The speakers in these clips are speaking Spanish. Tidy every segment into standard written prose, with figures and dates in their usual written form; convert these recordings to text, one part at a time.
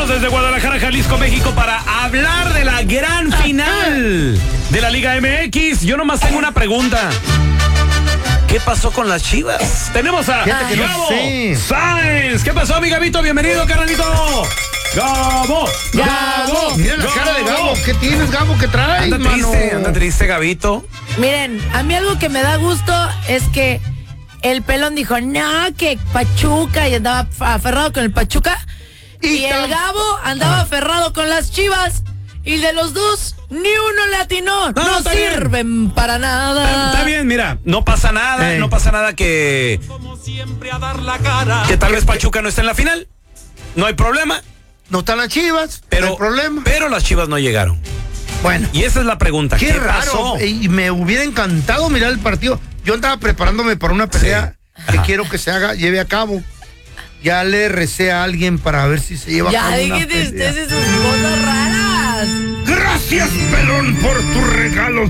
Estamos desde Guadalajara, Jalisco, México, para hablar de la gran final de la Liga MX. Yo nomás tengo una pregunta. ¿Qué pasó con las Chivas? Tenemos a Gabo Sáenz. ¿Qué pasó, mi Gabito? Bienvenido, carnalito. Gabo. Mira la cara de Gabo. ¿Qué tienes, Gabo? ¿Qué traes, Anda triste, Gabito. Miren, a mí algo que me da gusto es que el pelón dijo, no, que Pachuca, y andaba aferrado con el Pachuca. Y el Gabo andaba aferrado con las Chivas. Y de los dos, ni uno le atinó. No sirven para nada. Está bien, mira, no pasa nada. No pasa nada que tal vez Pachuca no esté en la final. No hay problema. No están las Chivas, no hay problema. Pero las Chivas no llegaron. Bueno. Y esa es la pregunta. Qué raro. Pasó? Y me hubiera encantado mirar el partido. Yo andaba preparándome para una pelea que quiero que se lleve a cabo. Ya le recé a alguien para ver si se lleva a cabo. Ya déjate ustedes sus cosas raras. Gracias, pelón, por tus regalos.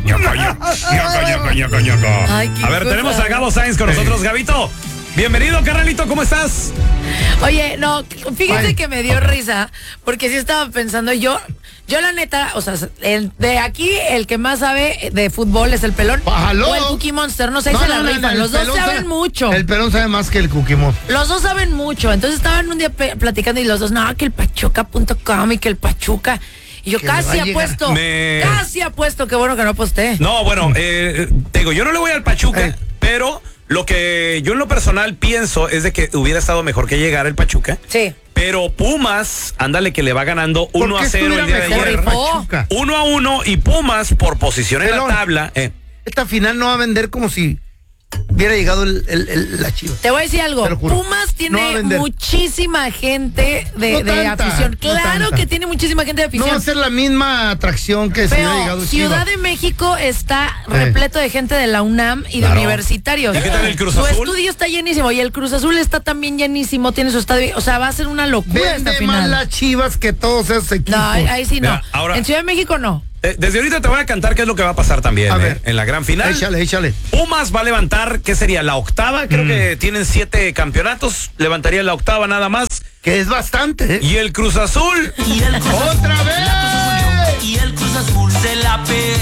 Ay, a ver, tenemos a Gabo Sáenz con nosotros. Gabito, bienvenido, carnalito, ¿cómo estás? Oye, no, fíjense que me dio risa, porque sí estaba pensando, yo la neta, o sea, de aquí el que más sabe de fútbol es el pelón. ¡Bájalo! O el Cookie Monster, no sé, se la rifan. Los dos saben mucho. El pelón sabe más que el Cookie Monster. Los dos saben mucho. Entonces estaban un día platicando y los dos, no, que el Pachuca.com y que el Pachuca. Y yo casi apuesto, qué bueno que no aposté. No, bueno, te digo, yo no le voy al Pachuca, pero lo que yo en lo personal pienso es de que hubiera estado mejor que llegara el Pachuca. Sí. Pero Pumas, ándale que le va ganando 1-0 el día de ayer. 1-1 y Pumas por posición en la tabla. Esta final no va a vender como si hubiera llegado la Chivas. Te voy a decir algo. Pumas tiene muchísima gente de afición. Claro que tiene muchísima gente de afición. No va a ser la misma atracción que si hubiera llegado Chivas. Ciudad de México está repleto de gente de la UNAM y de universitarios. ¿Y qué tal el Cruz Azul? Su estudio está llenísimo y el Cruz Azul está también llenísimo. Tiene su estadio. O sea, va a ser una locura esta final. Vende más las Chivas que todos esos equipos. No, ahí sí no. Mira, ahora, en Ciudad de México no. Desde ahorita te voy a cantar qué es lo que va a pasar también en la gran final. Échale. Pumas va a levantar, ¿qué sería? La octava. Creo que tienen 7 campeonatos. Levantaría la octava nada más. Que es bastante. Y el Cruz Azul. ¡Otra vez! Y el Cruz Azul se la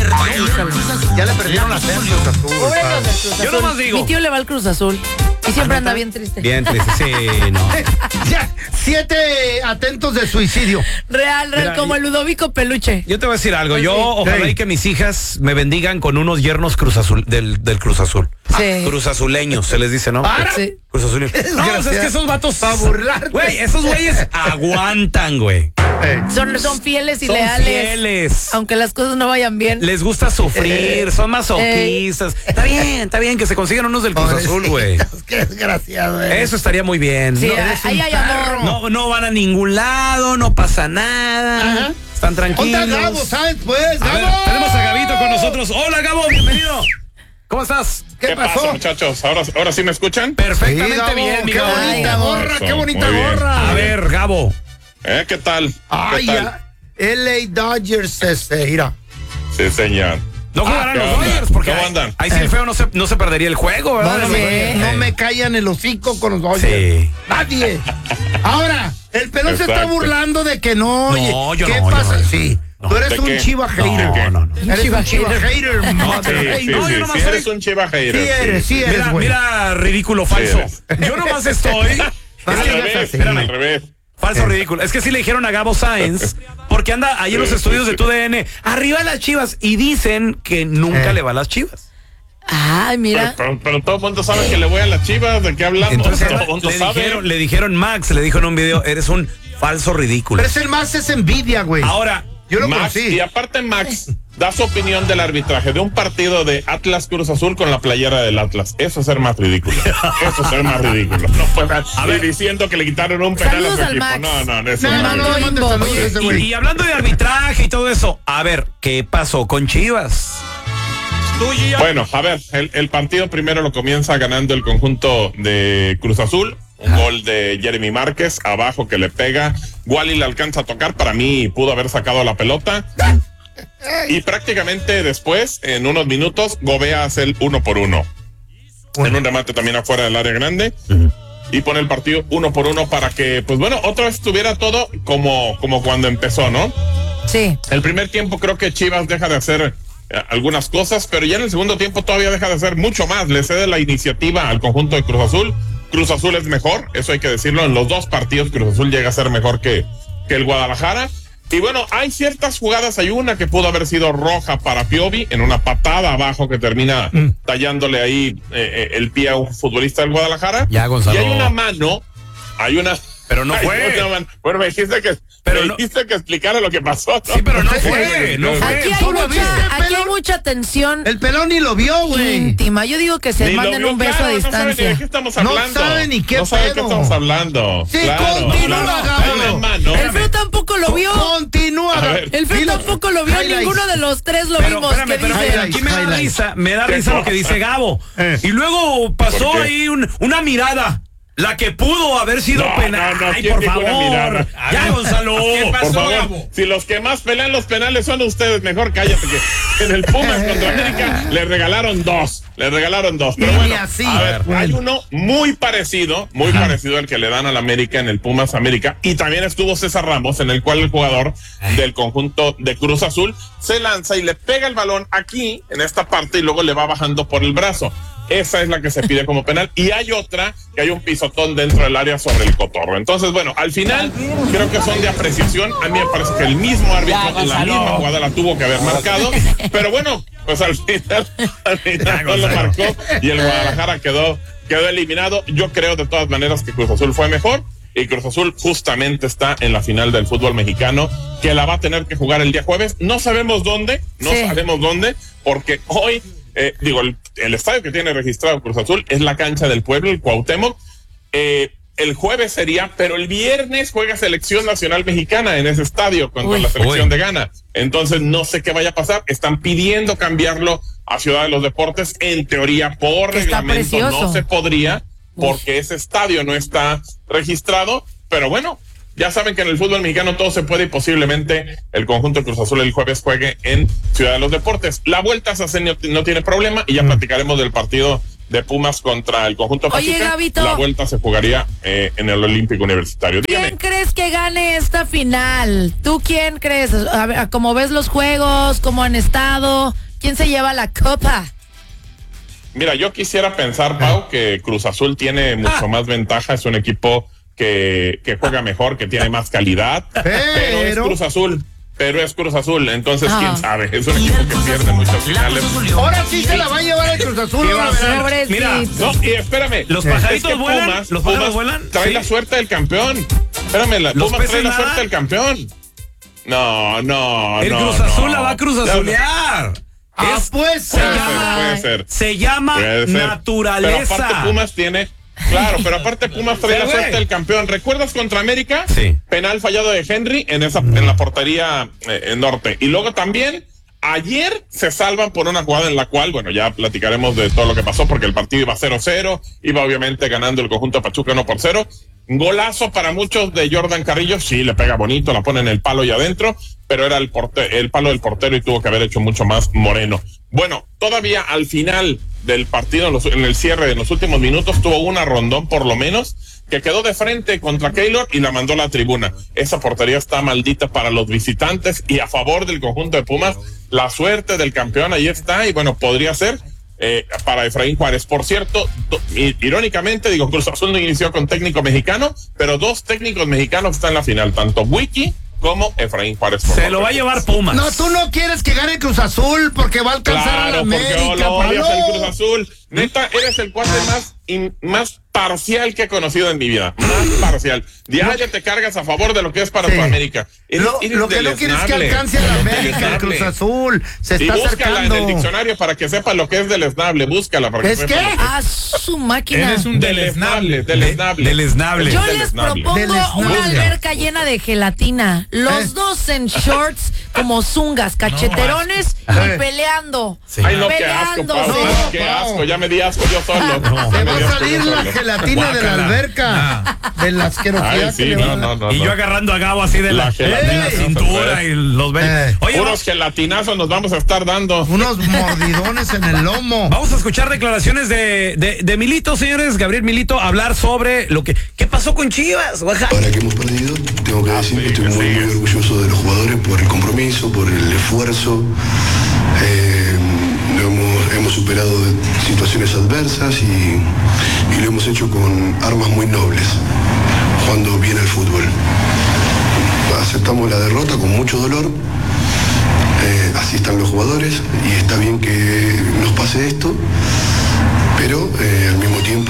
perdió. Ya le perdieron la Cruz Azul. Yo nomás digo. Mi tío le va al Cruz Azul. Y siempre anda bien triste. Bien triste, sí, no. Ya, 7 atentos de suicidio. Real, mira, como el Ludovico Peluche. Yo te voy a decir algo. Yo ojalá y que mis hijas me bendigan con unos yernos Cruz Azul, del Cruz Azul. Sí. Cruz Azuleños, se les dice, ¿no? Sí. Cruz Azuleños. No, es que esos vatos para burlar. Güey, esos güeyes aguantan, güey. Son fieles y leales. Fieles. Aunque las cosas no vayan bien. Les gusta sufrir, son masoquistas. Está bien que se consigan unos del Cruz Azul, güey. Qué desgraciado, Eso estaría muy bien. Sí, ahí hay amor. No van a ningún lado, no pasa nada. Ajá. Están tranquilos. ¿Dónde Gabo, sabes, pues? A ver, tenemos a Gabito con nosotros. Hola, Gabo, bienvenido. ¿Cómo estás? ¿Qué pasa, muchachos? ¿Ahora sí me escuchan? Perfectamente Gabo, bien, mi qué Gabo. bonita gorra, qué bonita gorra. A ver, Gabo. ¿Qué tal? Ay, ¿Qué tal? LA Dodgers, mira. Sí, señor. No jugarán los ¿qué onda? Dodgers porque ¿Cómo andan? ahí sí el feo no se perdería el juego, ¿verdad? No me callan el hocico con los Dodgers. Sí. Nadie. Ahora, el pelón se está Exacto. burlando de que no. No, Oye, yo ¿qué no, pasa? yo no. Sí. No. Tú eres ¿De un qué? Chiva hater. No. Eres un Chiva hater, mother. Sí, No, yo nomás sí, eres un Chiva hater. Sí eres, güey. Mira, ridículo falso. Sí Yo nomás estoy. Al revés. Falso ridículo. Es que sí le dijeron a Gabo Sáenz, porque anda ahí en los estudios de TUDN, arriba las Chivas, y dicen que nunca le va a las Chivas. Ay, mira. Pero todo el mundo sabe que le voy a las Chivas, ¿de qué hablamos? Entonces Todo el mundo sabe. le dijeron Max, le dijo en un video, eres un falso ridículo. Pero es el más es envidia, güey. Ahora, yo lo Max, conocí. y aparte Max da su opinión del arbitraje de un partido de Atlas Cruz Azul con la playera del Atlas. Eso es ser más ridículo. Eso es ser más ridículo. No puedes ir diciendo que le quitaron un penal Saludos a su al equipo. Max. No, eso No, es más no, ridículo. mande saludos a ese güey. y hablando de arbitraje y todo eso, a ver, ¿qué pasó con Chivas? Bueno, a ver, el partido primero lo comienza ganando el conjunto de Cruz Azul. Un gol de Jeremy Márquez, abajo que le pega. Wally le alcanza a tocar. Para mí pudo haber sacado la pelota. Y prácticamente después, en unos minutos, Gobea hace el 1-1. En un remate también afuera del área grande. y pone el partido 1-1 para que, pues bueno, otra vez estuviera todo como cuando empezó, ¿no? Sí. El primer tiempo creo que Chivas deja de hacer algunas cosas, pero ya en el segundo tiempo todavía deja de hacer mucho más. Le cede la iniciativa al conjunto de Cruz Azul. Cruz Azul es mejor, eso hay que decirlo. En los dos partidos Cruz Azul llega a ser mejor que el Guadalajara. Y bueno, hay ciertas jugadas. Hay una que pudo haber sido roja para Piovi en una patada abajo que termina tallándole ahí el pie a un futbolista del Guadalajara. Ya, Gonzalo. Y hay una mano, pero no fue. Bueno, me dijiste que explicara lo que pasó, ¿no? Sí, pero no fue. Aquí hay mucha tensión. El pelón ni lo vio, güey. Íntima. Yo digo que se manden un beso a distancia. No sabe ni de qué estamos hablando. No sabe ni qué No sabe de qué estamos hablando. Sí, claro. continúa, Gabo. El Feo tampoco lo vio. Continúa. El Feo tampoco lo vio. Ninguno de los tres lo vimos. Pero aquí me da risa lo que dice Gabo. Y luego pasó ahí una mirada. La que pudo haber sido penal. No, Ay, por favor. Ya, Gonzalo. ¿Qué pasó, por favor, Gabo? Si los que más pelean los penales son ustedes, mejor cállate, que en el Pumas contra América le regalaron dos. Pero bueno, así. A ver, hay uno muy parecido al que le dan al América en el Pumas América. Y también estuvo César Ramos, en el cual el jugador del conjunto de Cruz Azul se lanza y le pega el balón aquí, en esta parte, y luego le va bajando por el brazo. Esa es la que se pide como penal. Y hay otra que hay un pisotón dentro del área sobre el cotorro. Entonces, bueno, al final creo que son de apreciación. A mí me parece que el mismo árbitro en la misma jugada la tuvo que haber marcado. Pero bueno, pues al final no lo marcó y el Guadalajara quedó eliminado. Yo creo de todas maneras que Cruz Azul fue mejor. Y Cruz Azul justamente está en la final del fútbol mexicano, que la va a tener que jugar el día jueves. No sabemos dónde, porque hoy... el estadio que tiene registrado Cruz Azul es la cancha del Pueblo, el Cuauhtémoc. El jueves sería, pero el viernes juega Selección Nacional Mexicana en ese estadio contra la selección de Ghana. Entonces no sé qué vaya a pasar. Están pidiendo cambiarlo a Ciudad de los Deportes. En teoría, por reglamento no se podría, porque ese estadio no está registrado. Pero bueno, ya saben que en el fútbol mexicano todo se puede y posiblemente el conjunto de Cruz Azul el jueves juegue en Ciudad de los Deportes. La vuelta no tiene problema y ya platicaremos del partido de Pumas contra el conjunto Pachuca. Oye, Gabito, la vuelta se jugaría en el Olímpico Universitario. Dígame. ¿Quién crees que gane esta final? ¿Tú quién crees? A ver, ¿cómo ves los juegos? ¿Cómo han estado? ¿Quién se lleva la copa? Mira, yo quisiera pensar, Pau, que Cruz Azul tiene mucho más ventaja. Es un equipo que juega mejor, que tiene más calidad, pero es Cruz Azul, entonces quién sabe, es un equipo que pierde muchos finales. Ahora sí se la va a llevar el Cruz Azul. Mira, y espérame, los pajaritos vuelan, Pumas trae la suerte del campeón. Espérame, Pumas trae la suerte del campeón. No. El Cruz Azul la va a Cruz Azulear. Puede ser. Se llama naturaleza. Pero aparte Pumas tiene... Claro, pero aparte Pumas trae la suerte del campeón. ¿Recuerdas contra América? Sí. Penal fallado de Henry en la portería norte. Y luego también ayer se salvan por una jugada en la cual, bueno, ya platicaremos de todo lo que pasó porque el partido iba 0-0, iba obviamente ganando el conjunto Pachuca 1-0. Golazo para muchos de Jordan Carrillo, sí, le pega bonito, la pone en el palo y adentro, pero era el palo del portero y tuvo que haber hecho mucho más Moreno. Bueno, todavía al final del partido, en el cierre de los últimos minutos, tuvo una Rondón por lo menos, que quedó de frente contra Keylor y la mandó a la tribuna. Esa portería está maldita para los visitantes y a favor del conjunto de Pumas. La suerte del campeón ahí está y bueno, podría ser para Efraín Juárez. Por cierto, irónicamente, digo, Cruz Azul no inició con técnico mexicano, pero dos técnicos mexicanos están en la final, tanto Wiki como Efraín Juárez. Se lo va a llevar Pumas. No, tú no quieres que gane Cruz Azul porque va a alcanzar a la América. Porque lo odias el Cruz Azul. Neta, eres el cuate más parcial que he conocido en mi vida. Más parcial. Diario te cargas a favor de lo que es para tu América. Lo que no quieres es que alcance a la América, el Cruz Azul. Se está búscala acercando. en el diccionario para que sepa lo que es deleznable. Búscala para que ¿Es qué? A su máquina. Eres un deleznable. Deleznable. Yo les propongo una alberca llena de gelatina. Los dos en shorts como zungas, cacheterones y peleando. Sí. Ay, no, qué asco, Pablo. No, Qué no. asco, ya me di asco yo solo. Se va a salir la gelatina de la Guácala. alberca. De las que Ay, sí, no. Y yo agarrando a Gabo así de la gelatina, cintura y los ven. Oye, Puros gelatinazos nos vamos a estar dando. unos mordidones en el lomo. vamos a escuchar declaraciones de Milito, señores. Gabriel Milito, hablar sobre lo que... ¿Qué pasó con Chivas? Oaxaca. Ahora que hemos perdido, tengo que decir que estoy que muy sigues. orgulloso de los jugadores por el compromiso, por el esfuerzo. Hemos superado situaciones adversas y lo hemos hecho con armas muy nobles, jugando bien al fútbol. Aceptamos la derrota con mucho dolor, así están los jugadores y está bien que nos pase esto, pero al mismo tiempo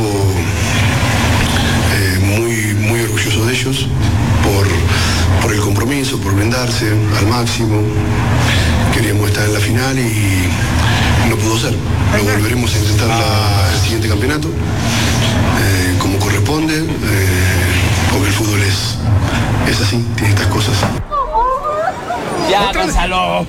muy orgulloso de ellos por el compromiso, por brindarse al máximo. Queríamos estar en la final y no pudo ser. Lo volveremos a intentar el siguiente campeonato, como corresponde, porque el fútbol es así, tiene estas cosas. Ya, Gonzalo.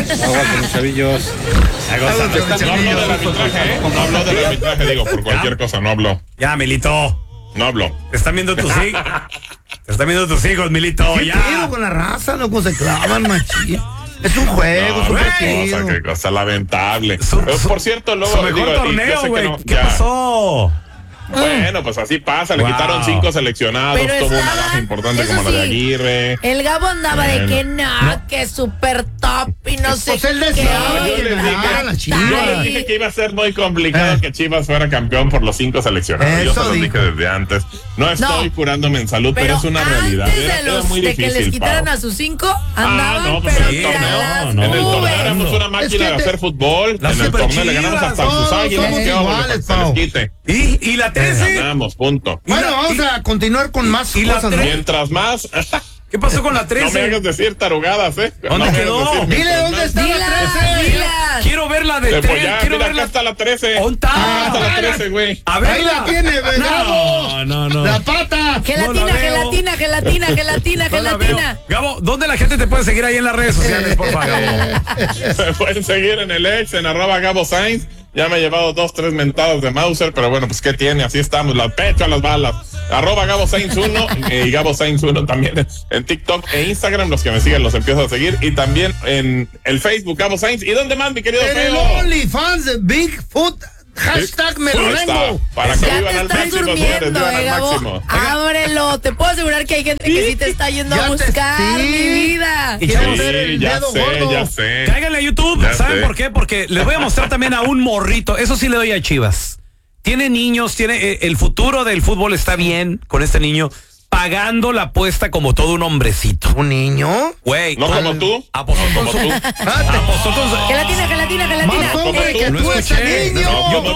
No habló del arbitraje, ¿eh? No habló del arbitraje, digo, por cualquier cosa, no habló. Ya, Milito. No habló. Te están viendo tus hijos. Te están viendo tus hijos, Milito. ¿Qué Ya. pedo con la raza, loco? Se clavan, machín. Es un juego, es un partido. Qué cosa lamentable. Su- Por cierto, luego Su mejor digo, y yo sé torneo, que güey. no, ¿Qué ya. pasó? Bueno, pues así pasa, le Wow. quitaron 5 seleccionados, Pero tuvo una estaban- baja importante eso como la de sí, Aguirre. El Gabo andaba de Bueno. que no, que super top y no sé Pues él qué. deseaba Yo que les ganara la Yo les Chivas. dije que iba a ser muy complicado que Chivas fuera campeón por los 5 seleccionados. Yo Eso se los dije dijo. desde antes. No estoy No. curándome en salud, pero es una realidad. antes Era muy de que difícil, les quitaran Pau. a sus 5, andaban no, pues pero en el tras torneo, las no. En el torneo nubes. éramos una máquina de hacer fútbol. Las En el torneo le Superchivas, ganamos hasta a sus todos águilas. somos ¿Qué iguales, se les Pau. quite? ¿Y la 13? Ganamos, punto. Bueno, vamos a continuar con más y la cosas, ¿no? tres- Mientras más, ¿Qué pasó con la no me 13? hagas decir tarugadas, ¿eh? ¿Dónde No me quedó? hagas decir Dile mientras dónde más. está la Dilas, 13. dilas. Quiero ver la de Pues 3. ya, Quiero mira, ver acá la... está la 13. ¿Dónde está? Acá está la 13, güey. A Ahí verla. la tiene, Gabo. No. La pata. Gelatina, No la veo. gelatina, gelatina, gelatina, No la veo. gelatina. Gabo, ¿dónde la gente te puede seguir ahí en las redes sociales, por favor, Gabo? Me pueden seguir en el ex, en @Gabo Sainz. Ya me he llevado 2, 3 mentadas de Mauser, pero bueno, pues ¿qué tiene? Así estamos, las pecho a las balas. @Gabo Sainz 1 y Gabo Sainz 1 también en TikTok e Instagram. Los que me siguen los empiezo a seguir. Y también en el Facebook, Gabo Sainz. ¿Y dónde más, mi querido En el Feo? OnlyFans de Bigfoot. Hashtag me lo Ahí está, vengo. para que Ya vivan te al estás máximo, señores, durmiendo, vivan al Gabo. máximo. Ábrelo. Te puedo asegurar que hay gente que sí te está yendo a Ya te- buscar, sí. mi vida. Y Quiero ver Sí, el ya dedo sé, gordo. ya sé. Cáiganle a YouTube. Ya ¿Saben sé. por qué? Porque les voy a mostrar también a un morrito. Eso sí le doy a Chivas. Tiene niños, tiene el futuro del fútbol está bien con este niño, pagando la apuesta como todo un hombrecito. ¿Un niño? Güey. No como tú. Apostó Como tú. Apostó. Gelatina, gelatina, gelatina. Más hombre tú. que No tú, escuché. ese niño. No, yo no